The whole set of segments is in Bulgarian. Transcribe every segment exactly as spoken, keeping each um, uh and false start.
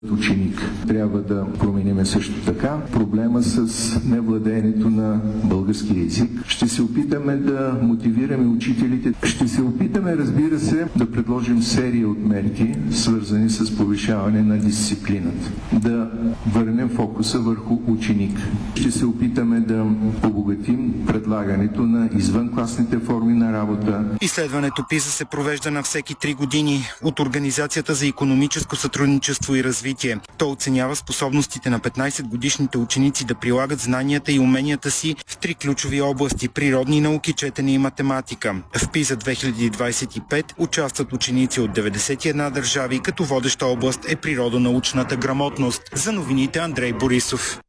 Ученик. Трябва да променим също така проблема с невладеенето на български език. Ще се опитаме да мотивираме учителите. Ще се опитаме, разбира се, да предложим серия от мерки, свързани с повишаване на дисциплината. Да върнем фокуса върху ученик. Ще се опитаме да обогатим предлагането на извънкласните форми на работа. Изследването ПИСА се провежда на всеки три години от Организацията за икономическо сътрудничество и развитие. То оценява способностите на петнайсетгодишните ученици да прилагат знанията и уменията си в три ключови области – природни науки, четене и математика. В ПИСА две хиляди двайсет и пет участват ученици от деветдесет и една държави, като водеща област е природонаучната грамотност. За новините Андрей Борисов.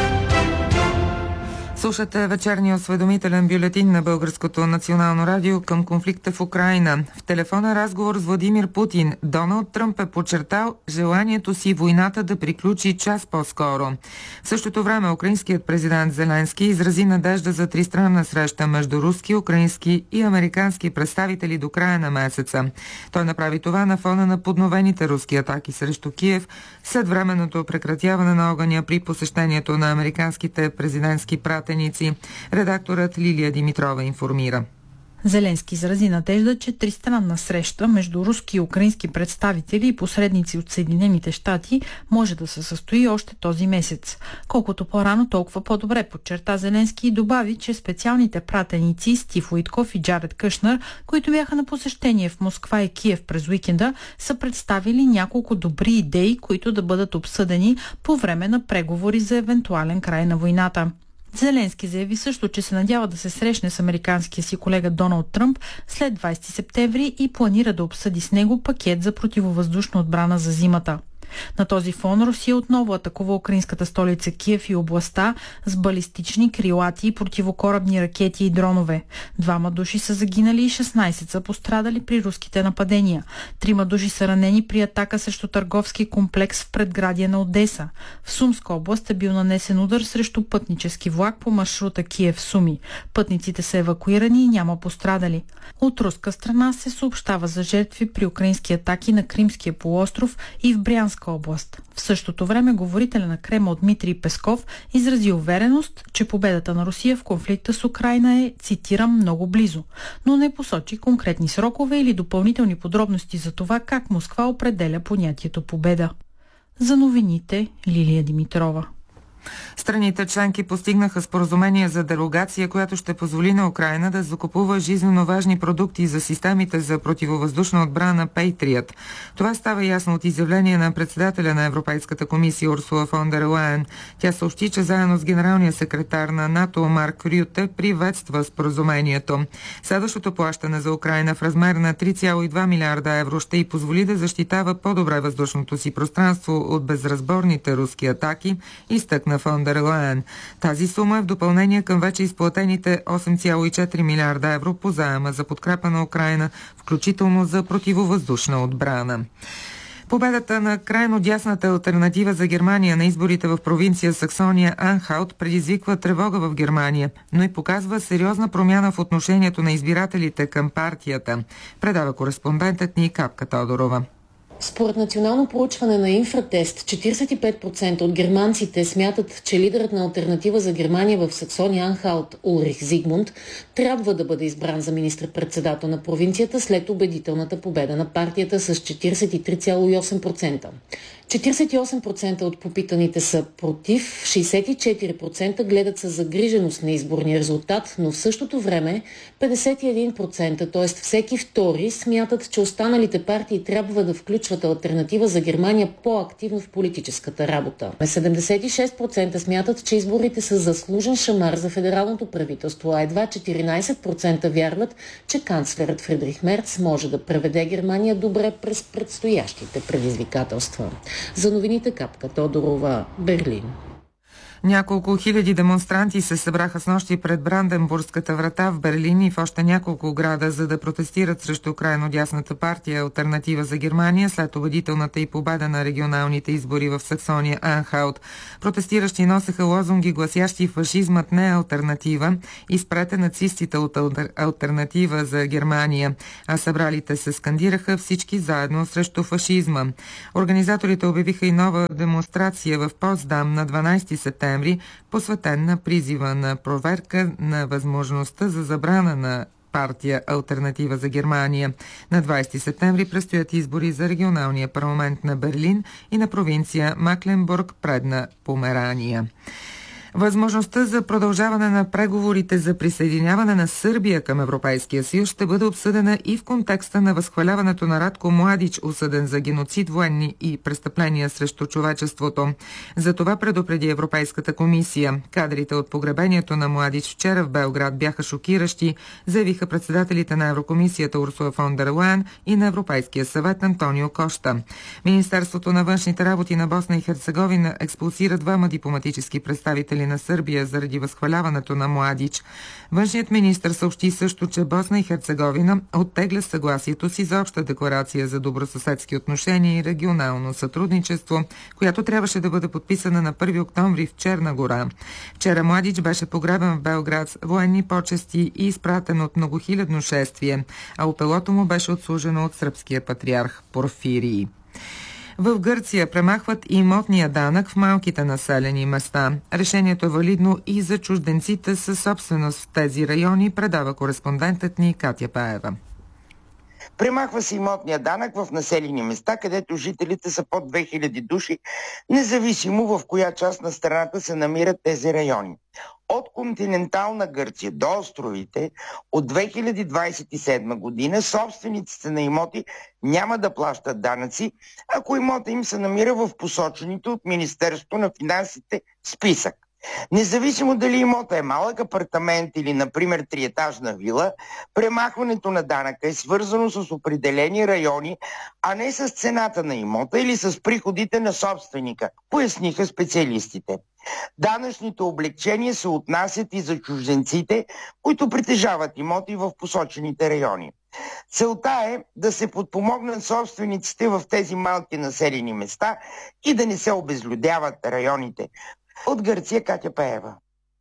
Слушате вечерния осведомителен бюлетин на Българското национално радио към конфликта в Украйна. В телефонен разговор с Владимир Путин Доналд Тръмп е подчертал желанието си войната да приключи час по-скоро. В същото време украинският президент Зеленски изрази надежда за тристранна среща между руски, украински и американски представители до края на месеца. Той направи това на фона на подновените руски атаки срещу Киев след временното прекратяване на огъня при посещението на американските президентски пратеници. Редакторът Лилия Димитрова информира. Зеленски изрази надежда, че тристранна среща между руски и украински представители и посредници от Съединените щати може да се състои още този месец. Колкото по-рано, толкова по-добре, подчерта Зеленски и добави, че специалните пратеници Стив Уитков и Джаред Кушнер, които бяха на посещение в Москва и Киев през уикенда, са представили няколко добри идеи, които да бъдат обсъдени по време на преговори за евентуален край на войната. Зеленски заяви също, че се надява да се срещне с американския си колега Доналд Тръмп след двайсети септември и планира да обсъди с него пакет за противовъздушна отбрана за зимата. На този фон Русия отново атакува украинската столица Киев и областта с балистични, крилати и противокорабни ракети и дронове. Двама души са загинали и шестнайсет са пострадали при руските нападения. Трима души са ранени при атака срещу търговски комплекс в предградие на Одеса. В Сумска област е бил нанесен удар срещу пътнически влак по маршрута Киев-Суми. Пътниците са евакуирани и няма пострадали. От руска страна се съобщава за жертви при украински атаки на Кримския полуостров и в Брянска област. В същото време говорителя на Кремъл Дмитрий Песков изрази увереност, че победата на Русия в конфликта с Украйна е, цитирам, много близо, но не посочи конкретни срокове или допълнителни подробности за това как Москва определя понятието победа. За новините Лилия Димитрова. Страните членки постигнаха споразумение за дерогация, която ще позволи на Украйна да закупува жизненно важни продукти за системите за противовъздушна отбрана Patriot. Това става ясно от изявление на председателя на Европейската комисия Урсула фон дер Лайен. Тя съобщи, че заедно с генералния секретар на НАТО Марк Рюте приветства споразумението. Следващото плащане за Украйна в размер на три цяло и две милиарда евро ще й позволи да защитава по-добре въздушното си пространство от безразборните руски атаки, изтъкна фон дер Лайен. Тази сума е в допълнение към вече изплатените осем цяло и четири милиарда евро по заема за подкрепа на Украйна, включително за противовъздушна отбрана. Победата на крайно дясната алтернатива за Германия на изборите в провинция Саксония-Анхалт предизвиква тревога в Германия, но и показва сериозна промяна в отношението на избирателите към партията, предава кореспондентът ни Капка Тодорова. Според национално проучване на Инфратест, четирийсет и пет процента от германците смятат, че лидерът на алтернатива за Германия в Саксония-Анхалт Улрих Зигмунд трябва да бъде избран за министър-председател на провинцията след убедителната победа на партията с четирийсет и три цяло и осем процента. четирийсет и осем процента от попитаните са против, шейсет и четири процента гледат със загриженост на изборния резултат, но в същото време петдесет и един процента, т.е. всеки втори, смятат, че останалите партии трябва да включват алтернатива за Германия по-активно в политическата работа. седемдесет и шест процента смятат, че изборите са заслужен шамар за федералното правителство, а едва четиринайсет процента вярват, че канцлерът Фридрих Мерц може да преведе Германия добре през предстоящите предизвикателства. За новините Капка Тодорова, Берлин. Няколко хиляди демонстранти се събраха снощи пред Бранденбургската врата в Берлин и в още няколко града, за да протестират срещу крайно дясната партия Алтернатива за Германия след убедителната и победа на регионалните избори в Саксония Анхалт. Протестиращи носеха лозунги, гласящи "Фашизмът не е алтернатива" и "Спрете нацистите от Алтернатива за Германия", а събралите се скандираха "Всички заедно срещу фашизма". Организаторите обявиха и нова демонстрация в Потсдам на дванадесети септември, посветен на призива на проверка на възможността за забрана на партия Алтернатива за Германия. На двадесети септември предстоят избори за регионалния парламент на Берлин и на провинция Макленбург, Предна Померания. Възможността за продължаване на преговорите за присъединяване на Сърбия към Европейския съюз ще бъде обсъдена и в контекста на възхваляването на Радко Младич, осъден за геноцид, военни и престъпления срещу човечеството. За това предупреди Европейската комисия. Кадрите от погребението на Младич вчера в Белград бяха шокиращи, заявиха председателите на Еврокомисията Урсула фон дер Лайен и на Европейския съвет Антонио Кошта. Министерството на външните работи на Босна и Херцеговина експулсира двама дипломатически представители на Сърбия заради възхваляването на Младич. Външният министър съобщи също, че Босна и Херцеговина оттегля съгласието си за обща декларация за добросъседски отношения и регионално сътрудничество, която трябваше да бъде подписана на първи октомври в Черна гора. Вчера Младич беше погребан в Белград с военни почести и изпратен от многохилядно шествие, а опелото му беше отслужено от сръбския патриарх Порфирий. В Гърция премахват имотния данък в малките населени места. Решението е валидно и за чужденците със собственост в тези райони, предава кореспондентът ни Катя Паева. Премахва се имотния данък в населени места, където жителите са под две хиляди души, независимо в коя част на страната се намират тези райони. От континентална Гърция до островите от две хиляди двадесет и седма година собствениците на имоти няма да плащат данъци, ако имота им се намира в посочените от Министерството на финансите списък. Независимо дали имота е малък апартамент или, например, триетажна вила, премахването на данъка е свързано с определени райони, а не с цената на имота или с приходите на собственика, поясниха специалистите. Данъчните облекчения се отнасят и за чужденците, които притежават имоти в посочените райони. Целта е да се подпомогнат собствениците в тези малки населени места и да не се обезлюдяват районите. От Гърция, Катя Пеева.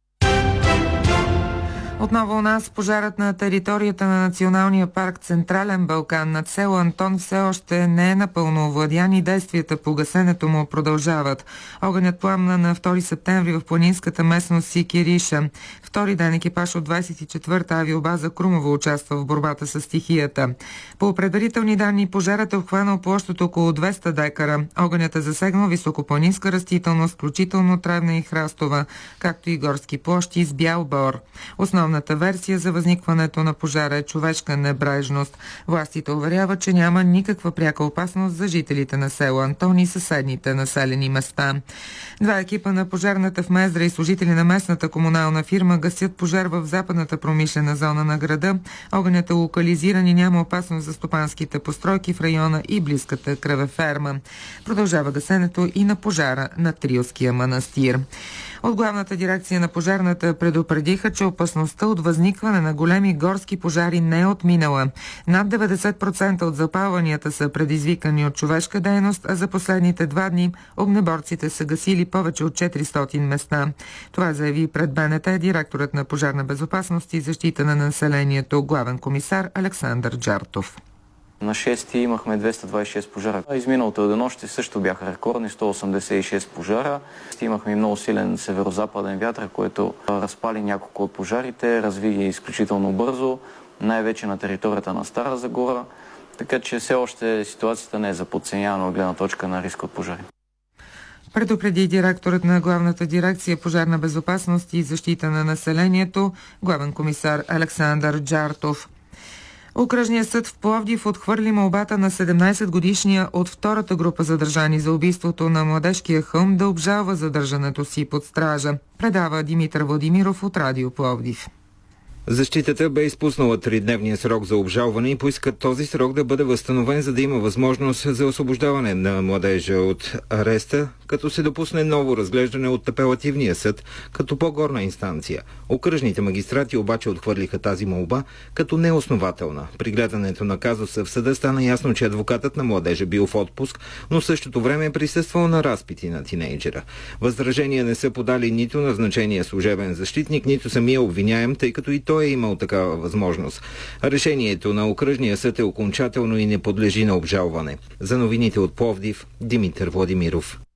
Отново у нас пожарът на територията на Националния парк Централен Балкан над село Антон все още не е напълно овладян и действията по гасенето му продължават. Огънят пламна на втори септември в планинската местност Сикириша. Втори ден екипаж от двадесет и четвърта авиобаза Крумово участва в борбата с стихията. По предварителни данни пожарът е обхванал площ от около двеста декара. Огънят е засегнал високопланинска растителност, включително тревна и храстова, както и горски площи с бял бор. Основната версия за възникването на пожара е човешка небрежност. Властите уверяват, че няма никаква пряка опасност за жителите на село Антон и съседните населени места. Два екипа на пожарната в Мездра и служители на местната комунална фирма гасят пожар в западната промишлена зона на града. Огънят е локализиран и няма опасност за стопанските постройки в района и близката кравеферма. Продължава гасенето и на пожара на Трилския манастир. От главната дирекция на пожарната предупредиха, че опасността от възникване на големи горски пожари не е отминала. Над деветдесет процента от запалванията са предизвикани от човешка дейност, а за последните два дни огнеборците са гасили повече от четиристотин места. Това заяви пред БНТ директорът на Пожарна безопасност и защита на населението, главен комисар Александър Джартов. На шести имахме двеста двадесет и шест пожара. Изминалото денонощие също бяха рекордни сто осемдесет и шест пожара. Имахме и много силен северо-западен вятър, който разпали няколко от пожарите, разви ги изключително бързо, най-вече на територията на Стара Загора. Така че все още ситуацията не е за подценяване от гледна точка на риск от пожари. Предупреди директорът на главната дирекция Пожарна безопасност и защита на населението, главен комисар Александър Джартов. Окръжният съд в Пловдив отхвърли молбата на седемнадесетгодишния от втората група задържани за убийството на Младежкия хълм да обжалва задържането си под стража, предава Димитър Владимиров от Радио Пловдив. Защитата бе изпуснала тридневния срок за обжалване и поиска този срок да бъде възстановен, за да има възможност за освобождаване на младежа от ареста, като се допусне ново разглеждане от апелативния съд като по-горна инстанция. Окръжните магистрати обаче отхвърлиха тази молба като неоснователна. При гледането на казуса в съда стана ясно, че адвокатът на младежа бил в отпуск, но в същото време е присъствал на разпити на тинейджера. Възражения не са подали нито назначения служебен защитник, нито самия обвиняем, тъй като и той е имал такава възможност. Решението на окръжния съд е окончателно и не подлежи на обжалване. За новините от Пловдив, Димитър Владимиров.